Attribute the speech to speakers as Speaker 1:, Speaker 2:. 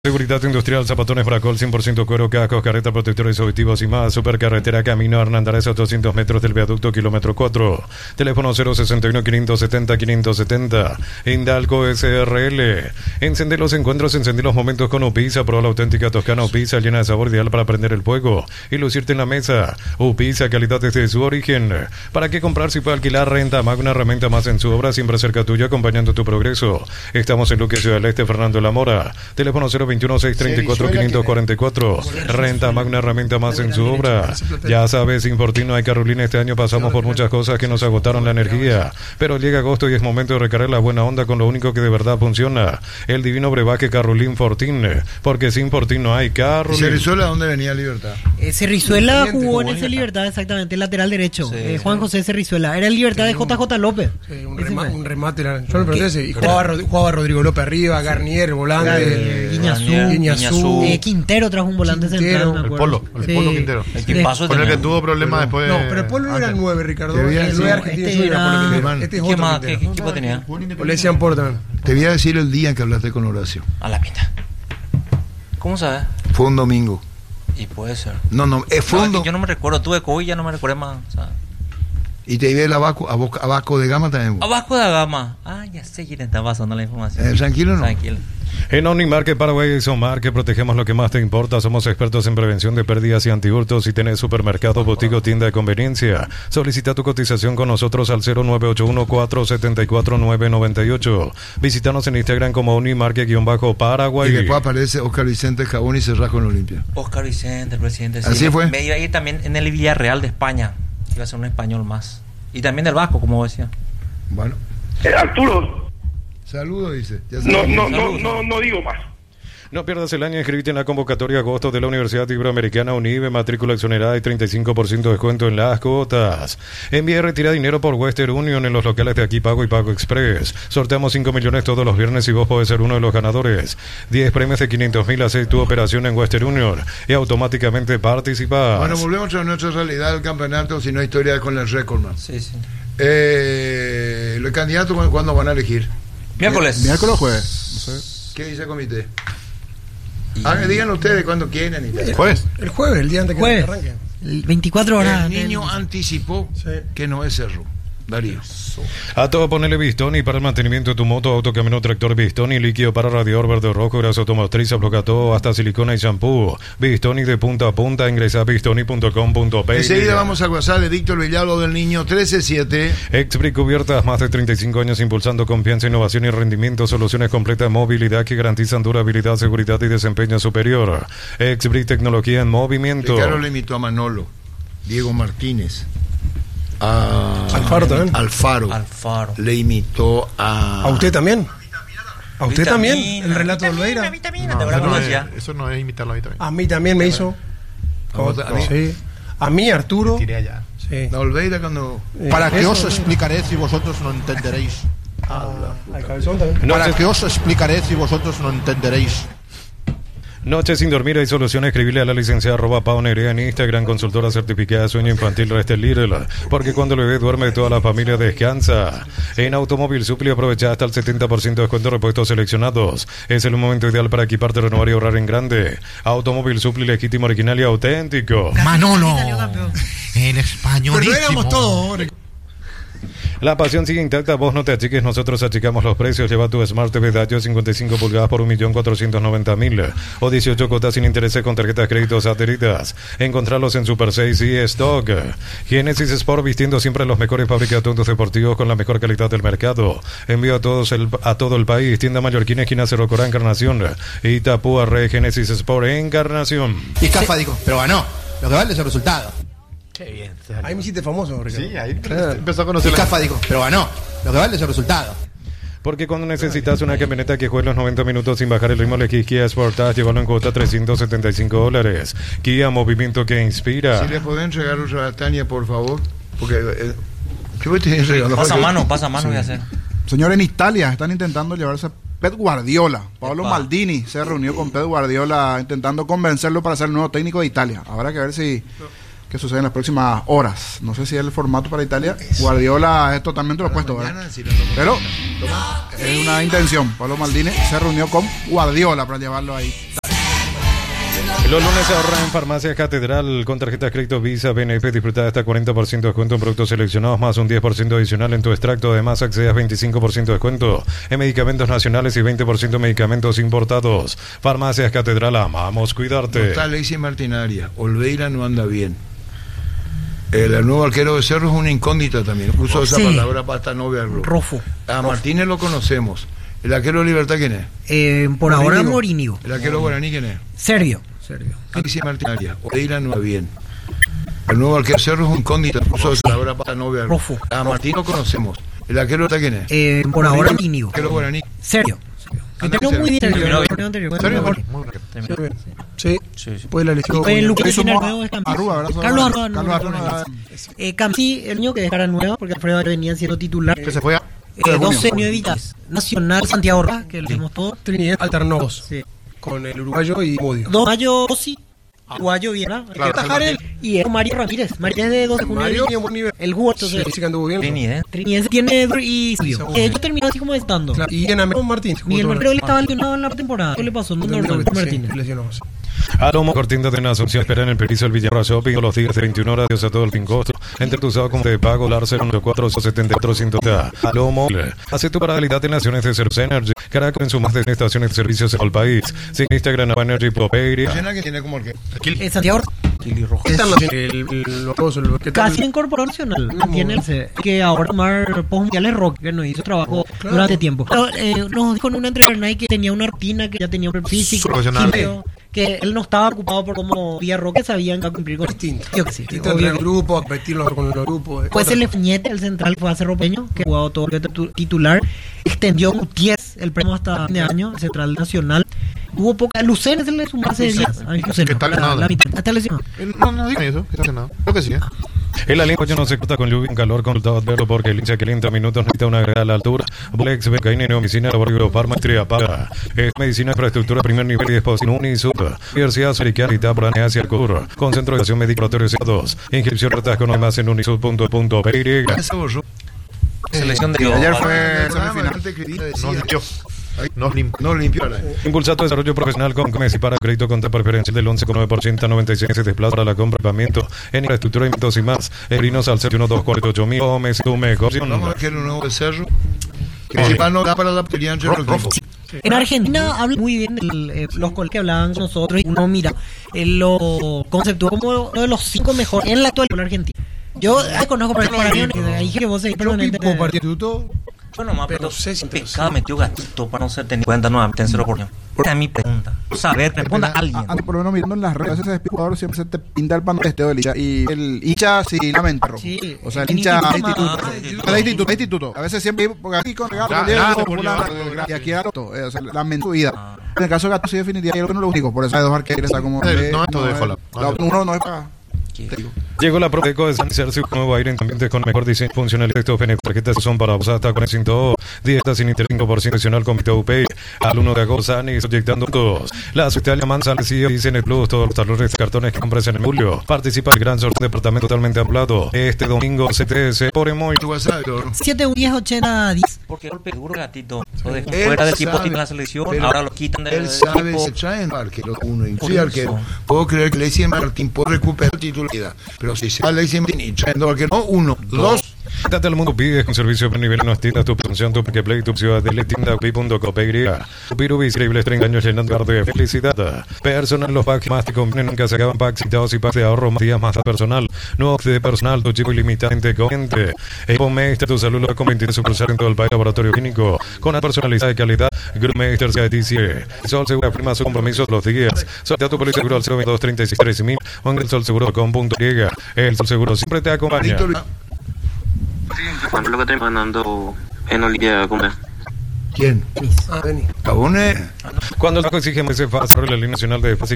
Speaker 1: Seguridad Industrial, Zapatones Bracol, 100% cuero, cascos, carretas, protectores auditivos y más. Supercarretera Camino Hernandez a 200 metros del viaducto, kilómetro 4. Teléfono 061-570-570. Indalco SRL. Encende los encuentros, encende los momentos con Upisa. Prueba la auténtica toscana Upisa, llena de sabor, ideal para prender el fuego y lucirte en la mesa. Upisa, calidad desde su origen. ¿Para qué comprar si puede alquilar? Renta Mag, una herramienta más en su obra, siempre cerca tuya, acompañando tu progreso. Estamos en Luque, Ciudad del Este, Fernando de la Mora. Teléfono 021-634-544. Renta Mag, una herramienta más en su obra. Ya sabes, Infortino y Carolina, este año pasamos por muchas cosas que nos agotaron la energía, pero llega agosto y es momento de recargar la buena onda con lo único que de verdad funciona: el divino brebaje Carolín Fortín, porque sin Fortín no hay Carolín.
Speaker 2: ¿Cerrizuela dónde venía Libertad?
Speaker 3: Cerrizuela jugó en ese Libertad, exactamente, lateral derecho.
Speaker 4: Sí,
Speaker 3: Juan José Cerrizuela, era el Libertad de JJ López.
Speaker 5: Sí, un remate. Yo me pregunté ese. Y jugaba Rodrigo López arriba, Garnier, volante,
Speaker 3: Guiñazú. Quintero trajo un volante central, me acuerdo.
Speaker 4: El Polo Quintero.
Speaker 3: El
Speaker 4: tipazo
Speaker 6: Con el que tuvo problemas después.
Speaker 5: No, pero el Polo no era el 9, Ricardo. El 9 argentino
Speaker 3: Este
Speaker 5: es
Speaker 4: ¿Qué
Speaker 5: otro
Speaker 4: más?
Speaker 5: Quintero.
Speaker 4: ¿Qué equipo tenía?
Speaker 5: O le decían por también.
Speaker 2: Te voy a decir el día en que hablaste con Horacio.
Speaker 4: A la pinta. ¿Cómo sabes?
Speaker 2: Fue un domingo.
Speaker 4: Y puede ser.
Speaker 2: No, fue un domingo.
Speaker 4: Yo no me recuerdo. Tuve COVID y ya no me recuerdo más. O sea.
Speaker 2: Y te iba el Abaco de Gama también.
Speaker 4: Abajo de Gama. Ya sé quién está pasando la información.
Speaker 2: ¿Tranquilo o no?
Speaker 4: Tranquilo.
Speaker 1: En Omnimarket Paraguay y Somar, que protegemos lo que más te importa. Somos expertos en prevención de pérdidas y antihurtos. Si tenés supermercado, botica o tienda de conveniencia, solicita tu cotización con nosotros al 0981-474-998. Visítanos en Instagram como Omnimarket-Paraguay.
Speaker 2: Y después aparece Oscar Vicente Cabón y cerrás con Olimpia.
Speaker 4: Oscar Vicente, el presidente.
Speaker 2: ¿Así fue?
Speaker 4: Me iba a ir también en el Villarreal de España. Iba a ser un español más. Y también del Vasco, como decía.
Speaker 2: Bueno.
Speaker 7: Arturo,
Speaker 2: Saludos, dice.
Speaker 7: no digo más.
Speaker 1: No pierdas el año, inscribite en la convocatoria agosto de la Universidad Iberoamericana UNIBE, matrícula exonerada y 35% de descuento en las cuotas. Envía y retira dinero por Western Union en los locales de Aquí Pago y Pago Express. Sorteamos 5 millones todos los viernes y vos podés ser uno de los ganadores. 10 premios de 500.000, haces tu operación en Western Union y automáticamente participás.
Speaker 2: Bueno, volvemos a nuestra realidad del campeonato, si no historia con el Recordman.
Speaker 4: Sí.
Speaker 2: Los candidatos, ¿cuándo van a elegir?
Speaker 4: Miércoles
Speaker 6: ¿Miércoles o jueves? No sé.
Speaker 2: ¿Qué dice el comité? Digan ustedes cuando quieren.
Speaker 6: ¿Jueves?
Speaker 5: El jueves, el día antes que arranque.
Speaker 3: 24 horas.
Speaker 2: El niño anticipó que no es Cerro. Darío.
Speaker 1: A todo ponele Bistoni para el mantenimiento de tu moto, auto, camino, tractor Bistoni, líquido para radiador verde rojo, grasa automotriz, bloca todo, hasta silicona y shampoo. Bistoni de punta a punta, ingresa a bistoni.com.pe.
Speaker 2: Enseguida vamos a WhatsApp de Víctor Villalbo del Niño 137.
Speaker 1: Exbrick Cubiertas, más de 35 años impulsando confianza, innovación y rendimiento, soluciones completas de movilidad que garantizan durabilidad, seguridad y desempeño superior. Exbrick, tecnología en movimiento.
Speaker 2: Ricardo le imitó a Manolo, Diego Martínez,
Speaker 5: Alfaro también.
Speaker 2: Alfaro. Le imitó
Speaker 5: ¿A usted también? ¿A usted también? ¿El relato de Olveira?
Speaker 6: Eso no es imitarlo a mí también.
Speaker 5: A mí también me hizo. Sí. A mí, Arturo.
Speaker 6: Tiré allá.
Speaker 5: Sí.
Speaker 2: La Olveira cuando...
Speaker 8: ¿Para qué os explicaré si vosotros no entenderéis?
Speaker 5: Al cabezón también.
Speaker 8: ¿Para qué os explicaré si vosotros no entenderéis?
Speaker 1: Noche sin dormir hay solución. Escribirle a la licenciada Pau Nerea en Instagram, consultora certificada de sueño infantil Reste Little, porque cuando el bebé duerme toda la familia descansa. En Automóvil Supli aprovecha hasta el 70% de descuento de repuestos seleccionados. Es el momento ideal para equiparte, renovar y ahorrar en grande. Automóvil Supli, legítimo, original y auténtico.
Speaker 8: Manolo, el españolísimo.
Speaker 5: Pero éramos todos.
Speaker 1: La pasión sigue intacta, vos no te achiques, nosotros achicamos los precios. Lleva tu Smart TV Dayo 55 pulgadas por 1.490.000 o 18 cuotas sin intereses con tarjetas créditos adheridas. Encontrarlos en Super 6 y Stock. Genesis Sport, vistiendo siempre los mejores fábricas de autos deportivos con la mejor calidad del mercado. Envío a todo el país. Tienda Mallorquina, esquina Cerro Corá, Encarnación. Itapúa, Genesis Sport, Encarnación.
Speaker 8: Y Cafádico, pero ganó. Lo que vale es el resultado.
Speaker 4: Qué bien.
Speaker 5: Ahí me hiciste famoso, Ricardo.
Speaker 6: Sí, ahí empezó a conocer.
Speaker 8: Y Cafádico, pero ganó. Lo que vale es el resultado.
Speaker 1: Porque cuando necesitas una camioneta que juegue los 90 minutos sin bajar el ritmo, elegís Kia Sportage, llévalo en cuota $375. Kia, movimiento que inspira.
Speaker 2: Si le pueden entregar a Tania, por favor, porque yo estoy entregando.
Speaker 4: Pasa mano voy a hacer.
Speaker 6: Señor, en Italia están intentando llevarse a Pep Guardiola. Paolo Maldini se reunió con Pep Guardiola intentando convencerlo para ser el nuevo técnico de Italia. Habrá que ver qué sucede en las próximas horas. No sé si es el formato para Italia. Guardiola es totalmente lo opuesto, ¿verdad? Pero Es una intención. Pablo Maldini se reunió con Guardiola para llevarlo ahí.
Speaker 1: Los lunes se ahorra en Farmacias Catedral con tarjetas crédito Visa, BNP. Disfruta de hasta 40% de descuento en productos seleccionados más un 10% adicional en tu extracto. Además, accedes 25% de descuento en medicamentos nacionales y 20% en medicamentos importados. Farmacias Catedral, amamos cuidarte.
Speaker 2: Total, le dice Martinaria, Olveira no anda bien. El nuevo arquero de Cerro es una incógnita también. Uso esa palabra para esta novia del grupo.
Speaker 3: Rofo.
Speaker 2: A Martínez lo conocemos. ¿El arquero de Libertad quién es?
Speaker 3: Por ahora Morínigo.
Speaker 2: ¿El arquero guaraní quién es?
Speaker 3: Sergio.
Speaker 2: Dice Martinaria, Olveira no anda bien. El nuevo arquero de Cerro es una incógnita. Uso esa palabra para esta novia del grupo.
Speaker 3: Rofo.
Speaker 2: A Martín lo conocemos. ¿El arquero de Libertad quién es?
Speaker 3: Por ahora Morínigo.
Speaker 2: ¿El arquero guaraní?
Speaker 3: Sergio. Terminó muy bien el anterior.
Speaker 5: Sí. Después la lesión.
Speaker 3: El Lucas el nuevo es
Speaker 6: Arrua, ¿verdad?
Speaker 3: Carlos Arrua. Campi, el niño que es cara nueva, porque Alfredo venía siendo titular.
Speaker 6: Que se fue a
Speaker 3: 12 nuevitas. Nacional Santiago Rojas, que lo vimos todos.
Speaker 5: Trinidad alternó dos.
Speaker 3: Sí.
Speaker 5: Con el uruguayo y Mudio.
Speaker 3: 2 Mayo sí. Uruguayo Viera,
Speaker 6: Claro,
Speaker 3: y es Mario Ramírez. Mario de 12
Speaker 5: Mario tiene buen nivel.
Speaker 3: el jugador entonces.
Speaker 5: Sí que anduvo bien.
Speaker 4: Trinidad.
Speaker 3: Tiene y Silvio. Yo terminó así como estando.
Speaker 5: Claro, y en América Martín.
Speaker 3: Miguel Martínez estaba lesionado en la temporada. ¿Qué le pasó? No Martínez.
Speaker 5: Lesionó.
Speaker 1: Alomo Cortina de Asunción espera en el Perizo del Villarra Shopping los días de 21 horas a todo el fin costo. Entre tu sábado como de pago, Larce 1-4-74-100. Alomo hace tu paralelidad en naciones de Service Energy. Caracol en su más de estaciones de servicios en el país. Sin Instagram, Nova Energy Properia.
Speaker 2: Que tiene como el que.
Speaker 3: Santiago casi incorporó nacional. Tiene que ahora Mar Mundiales Rock, que no hizo trabajo durante tiempo. Nos dijo en una entrevista que tenía una rutina, que ya tenía un físico, que él no estaba ocupado por cómo Villarroque sabían que cumplir con
Speaker 5: distinto.
Speaker 3: Yo que sí.
Speaker 5: El grupo, a competirlo con el grupo.
Speaker 3: Pues el Fuñete, el central, fue a Cerro Peño, que jugado todo el titular. Extendió Gutiérrez el premio hasta fin de año, central nacional. Hubo poca. Lucena se le sumó hace días.
Speaker 8: ¿Qué tal?
Speaker 3: La mitad. Está lesionado.
Speaker 8: No digan eso. ¿Qué está lesionado? Creo que sí.
Speaker 1: El aliento no se corta con lluvia en calor con resultado adverso porque el hincha que en 30 minutos necesita una agregada a la altura. Blex, Becaína, Neomicina, Laboratorio Farmastría Paga. Es medicina, infraestructura, primer nivel y exposición Unisub. Universidad Solicar y Tabra, hacia el CUR. Con centro de educación médica, laboratorios 2. Inscripción retasco no más en unisub.py.
Speaker 4: Selección de
Speaker 6: Ayer fue semifinal.
Speaker 8: No limpió.
Speaker 1: Impulsa tu desarrollo profesional con Messi para crédito contra preferencial del 11,9% a 96 se desplaza para la compra de equipamiento en infraestructura y más. Erinos al 71248000. O Messi, tu mejor opción.
Speaker 2: Vamos a ver un nuevo de Cerro. Que no da para la batería
Speaker 3: en Argentina habla muy bien de los colegas que hablaban con nosotros y uno mira, lo conceptuó como uno de los 5 mejores en la actualidad Argentina. Yo conozco para mí, dije que vos seguís
Speaker 5: como partido.
Speaker 4: Yo nomás, pero sé si pecado metió gatito para no ser tenido en cuenta nuevamente en 0%. Esa es mi pregunta. Saber, responda a alguien.
Speaker 6: Por lo menos mirando en las redes, ese jugador siempre se te pinta el pantalón del hincha. Y el hincha sí lamenta.
Speaker 3: Sí.
Speaker 6: O sea, el hincha instituto. A veces siempre, porque aquí con regalo, y aquí era todo. O sea, lamenta su vida. En el caso de Gato, sí, definitivamente no lo único. Por eso hay dos arqueros, está como.
Speaker 8: No, esto déjalo.
Speaker 6: Uno no es para.
Speaker 1: Llegó la Proteco de San Cercio con nuevo aire en ambientes con mejor diseño funcionalidad. Estos tarjetas son para vos hasta con el 102. Dieta sin interés 5% adicional con Vita UP. Al 1 de agosto, Sani proyectando todos. La Sustalia Mansa decía dicen el plus todos los talones de cartones que compres en el julio. Participa el gran sorteo de departamento totalmente ampliado. Este domingo CTS por Emoy.
Speaker 3: 7-10-80-10.
Speaker 4: Porque golpe duro gatito. Lo dejó fuera del tipo en la selección. Ahora lo quitan del
Speaker 2: él sabe, se traen arquero uno y sí arquero. Puedo creer que le dicen Martín puede recuperar titularidad. Pero si se le dicen Martín y traen arquero, no, 1, 2.
Speaker 1: Date al mundo pides con servicio de nivel en las tiendas, tu función, tu play, tu ciudad de tienda, pi.copy. Tu pirubi, increíbles 30 años llenando de felicidad. Personal, los packs más te convienen, nunca se acaban packs citados y packs de ahorro, más días más personal. No de personal, tu chico ilimitadamente corriente. Meister, tu salud lo convierte en sucursal en todo el país, laboratorio clínico. Con la personalidad de calidad, Group Meister CITC. Sol Seguro afirma sus compromisos los días. Sortea tu policía seguro al 022-36-3000 o en el solseguro.com.y. El Sol Seguro siempre te acompaña.
Speaker 9: ¿Cuánto es lo que termina ganando en Olimpia?
Speaker 2: ¿Quién?
Speaker 5: Vení.
Speaker 2: Cabone.
Speaker 1: Cuando el banco exige más fácil la línea nacional de